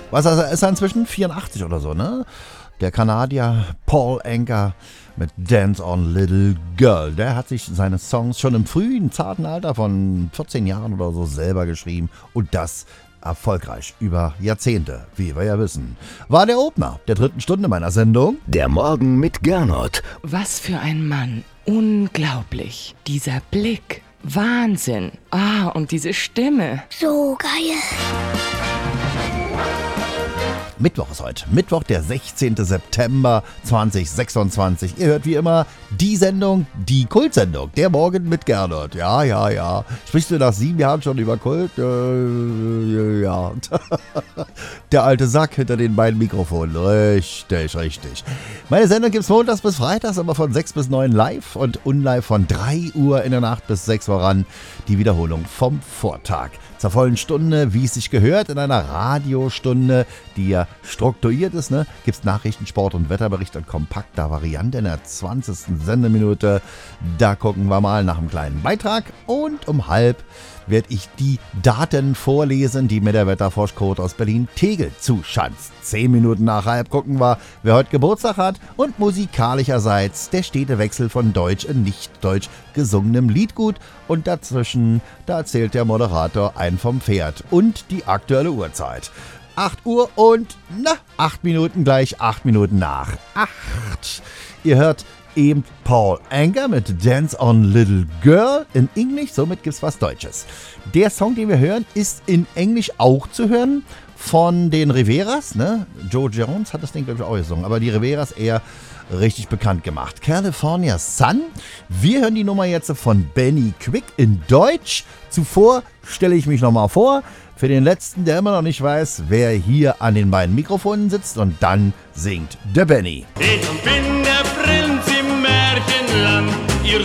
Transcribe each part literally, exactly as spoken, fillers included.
Was also, ist er inzwischen? vierundachtzig oder so, ne? Der Kanadier Paul Anka mit Dance on Little Girl. Der hat sich seine Songs schon im frühen, zarten Alter von vierzehn Jahren oder so selber geschrieben. Und das erfolgreich über Jahrzehnte, wie wir ja wissen. War der Opener der dritten Stunde meiner Sendung. Der Morgen mit Gernot. Was für ein Mann. Unglaublich. Dieser Blick. Wahnsinn. Ah, und diese Stimme. So geil. Mittwoch ist heute. Mittwoch, der sechzehnten September zweitausendsechsundzwanzig. Ihr hört wie immer die Sendung, die Kultsendung. Der Morgen mit Gernot. Ja, ja, ja. Sprichst du nach sieben Jahren schon über Kult? Äh, ja. Der alte Sack hinter den beiden Mikrofonen. Richtig, richtig. Meine Sendung gibt es montags bis freitags, aber von sechs bis neun live und unlive von drei Uhr in der Nacht bis sechs Uhr ran. Die Wiederholung vom Vortag. Zur vollen Stunde, wie es sich gehört, in einer Radiostunde, die ja strukturiert ist, ne? Gibt es Nachrichten, Sport und Wetterbericht in kompakter Variante in der zwanzigsten Sendeminute. Da gucken wir mal nach einem kleinen Beitrag. Und um halb werde ich die Daten vorlesen, die mir der Wetterforschcode aus Berlin-Tegel zuschanzt. Zehn Minuten nach halb gucken wir, wer heute Geburtstag hat. Und musikalischerseits der stete Wechsel von Deutsch in Nicht-Deutsch gesungenem Liedgut. Und dazwischen, da erzählt der Moderator ein vom Pferd. Und die aktuelle Uhrzeit. acht Uhr und, na, acht Minuten gleich, acht Minuten nach acht. Ihr hört eben Paul Anka mit Dance on Little Girl in Englisch, somit gibt's was Deutsches. Der Song, den wir hören, ist in Englisch auch zu hören von den Riveras, ne? Joe Jones hat das Ding, glaube ich, auch gesungen, aber die Riveras eher richtig bekannt gemacht. California Sun. Wir hören die Nummer jetzt von Benny Quick in Deutsch. Zuvor stelle ich mich nochmal vor, für den Letzten, der immer noch nicht weiß, wer hier an den beiden Mikrofonen sitzt, und dann singt der Benny. Ich bin der Prinz im Märchenland, ihr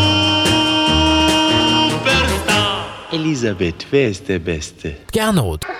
Superstar. Elisabeth, wer ist der Beste? Gernot.